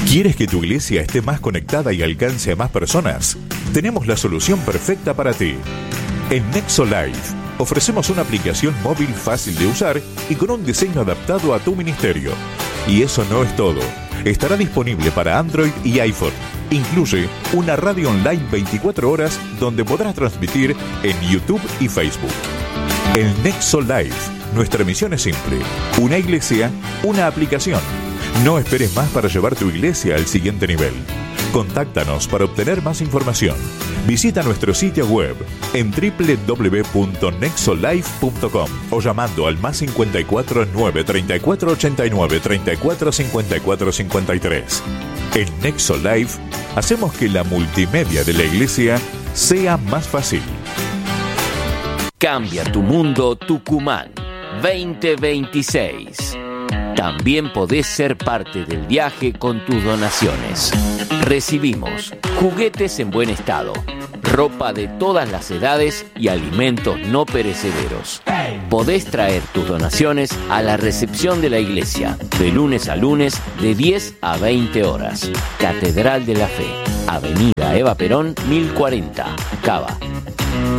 ¿Quieres que tu iglesia esté más conectada y alcance a más personas? Tenemos la solución perfecta para ti. En Nexo Life ofrecemos una aplicación móvil fácil de usar y con un diseño adaptado a tu ministerio. Y eso no es todo. Estará disponible para Android y iPhone. Incluye una radio online 24 horas donde podrás transmitir en YouTube y Facebook. En Nexo Life, nuestra misión es simple. Una iglesia, una aplicación. No esperes más para llevar tu iglesia al siguiente nivel. Contáctanos para obtener más información. Visita nuestro sitio web en www.nexolife.com o llamando al +54 9 34 89 34 54 53. En Nexo Life hacemos que la multimedia de la iglesia sea más fácil. Cambia tu mundo Tucumán 2026. También podés ser parte del viaje con tus donaciones. Recibimos juguetes en buen estado, ropa de todas las edades y alimentos no perecederos. Podés traer tus donaciones a la recepción de la iglesia, de lunes a lunes, de 10 a 20 horas. Catedral de la Fe, Avenida Eva Perón, 1040, Cava.